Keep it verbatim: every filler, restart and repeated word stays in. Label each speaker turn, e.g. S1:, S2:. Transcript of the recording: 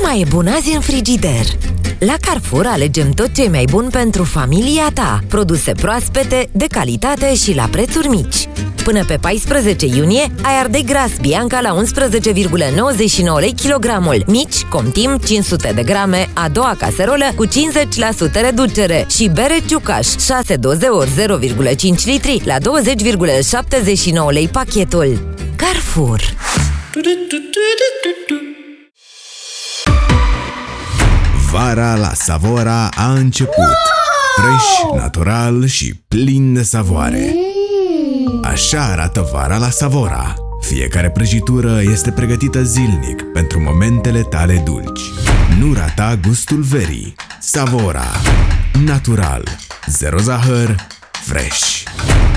S1: mai e bun azi în frigider? La Carrefour alegem tot ce e mai bun pentru familia ta. Produse proaspete, de calitate și la prețuri mici. Până pe paisprezece iunie ai ardei gras Bianca la unsprezece virgulă nouăzeci și nouă lei kilogramul. Mici, Comtim, cinci sute de grame, a doua caserolă cu cincizeci la sută reducere. Și bere Ciucaș, șase doze ori zero virgulă cinci litri la douăzeci virgulă șaptezeci și nouă lei pachetul. Carrefour.
S2: Vara la Savora a început. Fresh, natural și plin de savoare. Așa arată vara la Savora. Fiecare prăjitură este pregătită zilnic pentru momentele tale dulci. Nu rata gustul verii. Savora. Natural. Zero zahăr. Fresh.